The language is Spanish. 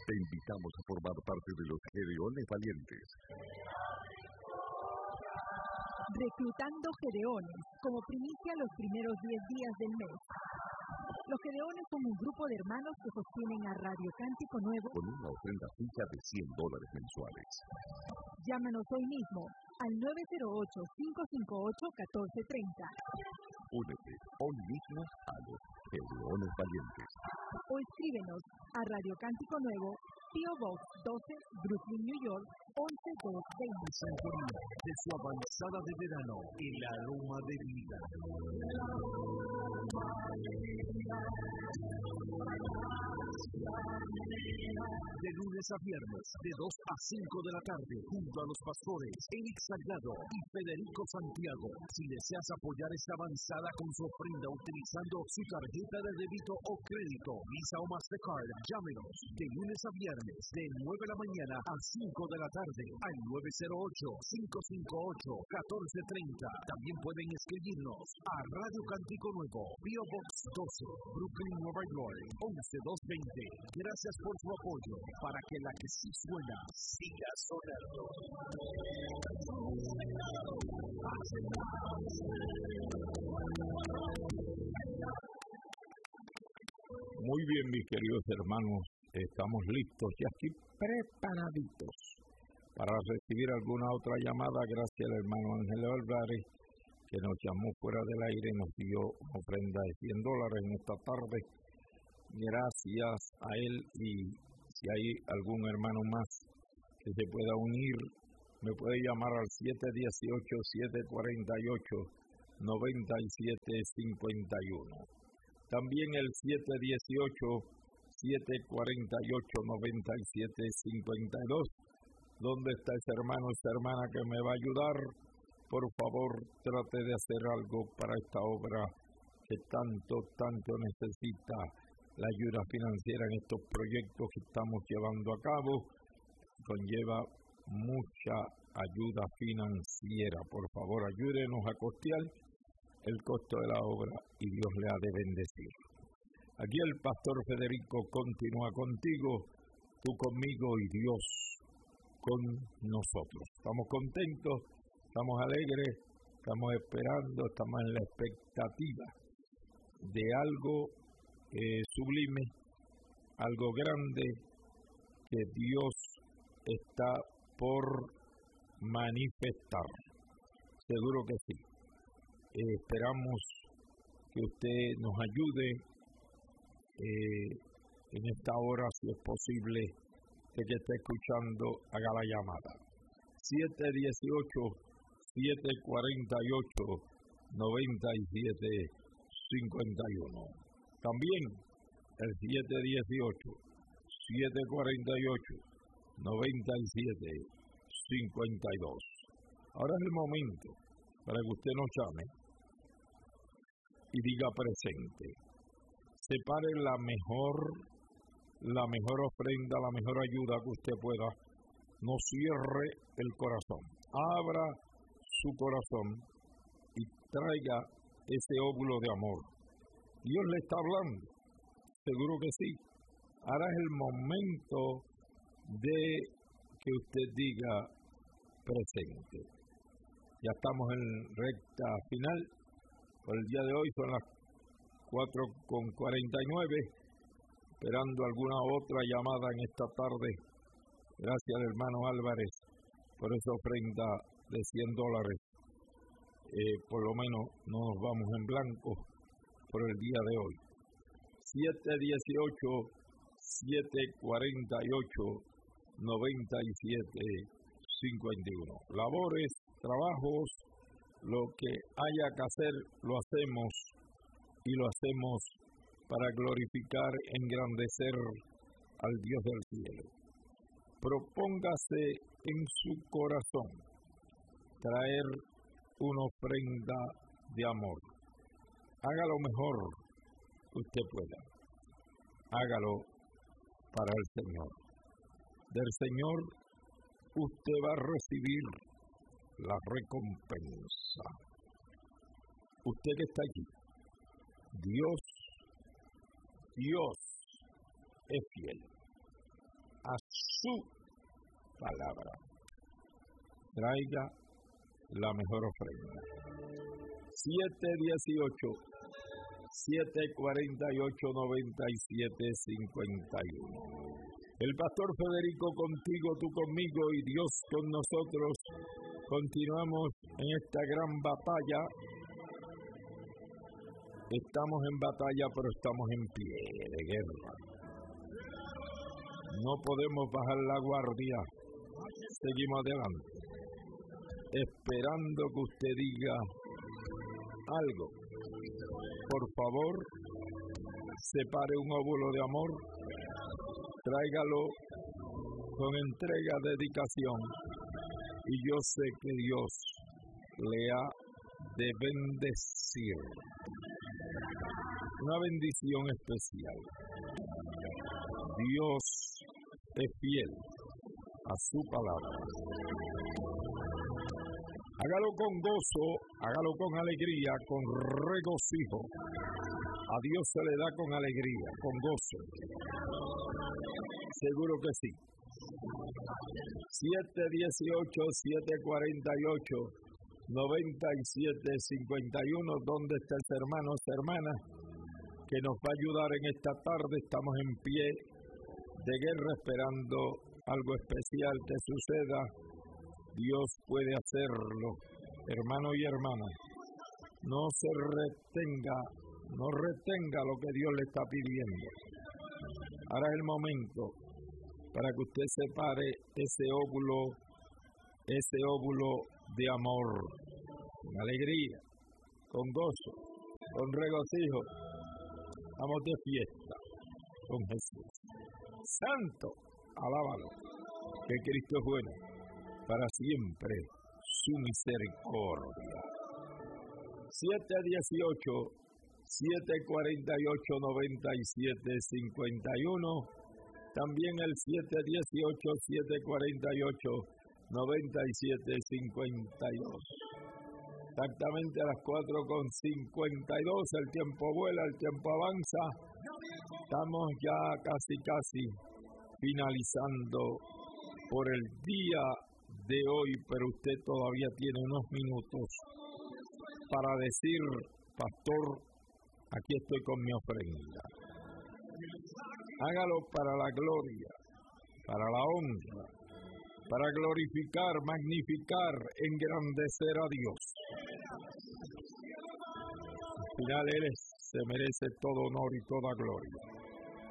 Te invitamos a formar parte de los Gedeones Valientes. Reclutando Gedeones como primicia los primeros 10 días del mes. Los Gedeones son un grupo de hermanos que sostienen a Radio Cántico Nuevo con una ofrenda fija de $100 mensuales. Llámanos hoy mismo al 908-558-1430. Únete hoy mismo a los Gedeones Valientes. O escríbenos a Radio Cántico Nuevo, P.O. Box 12, Brooklyn, New York, 11220. Sintonía de su avanzada de verano, el aroma de vida. De lunes a viernes, de 2 a 5 de la tarde, junto a los pastores Eric Salgado y Federico Santiago. Si deseas apoyar esta avanzada con su ofrenda utilizando su tarjeta de débito o crédito, Visa o Mastercard, llámenos de lunes a viernes, de 9 de la mañana a 5 de la tarde, al 908-558-1430. También pueden escribirnos a Radio Cántico Nuevo, P.O. Box 12, Brooklyn, Nueva York, 11220. Gracias por su apoyo para que la que sí suena siga sonando. Muy bien, mis queridos hermanos, estamos listos y aquí preparaditos para recibir alguna otra llamada. Gracias al hermano Ángel Álvarez, que nos llamó fuera del aire y nos dio una ofrenda de $100 en esta tarde. Gracias a él, y si hay algún hermano más que se pueda unir, me puede llamar al 718-748-9751. También el 718-748-9752. ¿Dónde está ese hermano, esa hermana que me va a ayudar? Por favor, trate de hacer algo para esta obra que tanto necesita la ayuda financiera en estos proyectos que estamos llevando a cabo. Conlleva mucha ayuda financiera. Por favor, ayúdenos a costear el costo de la obra y Dios le ha de bendecir. Aquí el pastor Federico continúa contigo, tú conmigo y Dios con nosotros. Estamos contentos, estamos alegres, estamos esperando, estamos en la expectativa de algo sublime, algo grande que Dios está por manifestar. Seguro que sí. Esperamos que usted nos ayude en esta hora, si es posible, que esté escuchando, haga la llamada. 718-748-9751. También el 718-748-9752. Ahora es el momento para que usted nos llame y diga presente. Separe la mejor ofrenda, la mejor ayuda que usted pueda. No cierre el corazón. Abra su corazón y traiga ese óvulo de amor. Dios le está hablando. Seguro que sí. Ahora es el momento de que usted diga presente. Ya estamos en recta final. Por el día de hoy son las 4:49, esperando alguna otra llamada en esta tarde. Gracias al hermano Álvarez por esa ofrenda de $100. Por lo menos no nos vamos en blanco por el día de hoy. 718-748-9751. Labores, trabajos, lo que haya que hacer, lo hacemos, y lo hacemos para glorificar, engrandecer al Dios del cielo. Propóngase en su corazón traer una ofrenda de amor. Haga lo mejor que usted pueda. Hágalo para el Señor. Del Señor usted va a recibir la recompensa. Usted que está allí, Dios es fiel. a su palabra. Traiga la mejor ofrenda. 718-748-9751. El pastor Federico contigo, tú conmigo y Dios con nosotros. Continuamos en esta gran batalla. Estamos en batalla, pero estamos en pie de guerra. No podemos bajar la guardia. Seguimos adelante, esperando que usted diga algo. Por favor, separe un óvulo de amor, tráigalo con entrega, dedicación, y yo sé que Dios le ha de bendecir. Una bendición especial. Dios es fiel a su palabra. Hágalo con gozo, hágalo con alegría, con regocijo. A Dios se le da con alegría, con gozo. Seguro que sí. 718-748-9751. ¿Dónde está el hermanos, hermanas? Que nos va a ayudar en esta tarde. Estamos en pie de guerra esperando algo especial que suceda. Dios puede hacerlo, hermano y hermana. No se retenga, no retenga lo que Dios le está pidiendo. Ahora es el momento para que usted separe ese óvulo de amor, con alegría, con gozo, con regocijo. Vamos de fiesta con Jesús. Santo, alábalo, que Cristo es bueno, para siempre su misericordia. 718-748-9751. También el 718-748-9752. Exactamente a las 4:52. El tiempo vuela, el tiempo avanza. Estamos ya casi finalizando por el día de hoy, pero usted todavía tiene unos minutos para decir: pastor, aquí estoy con mi ofrenda. Hágalo para la gloria, para la honra, para glorificar, magnificar, engrandecer a Dios. Al final Él se merece todo honor y toda gloria.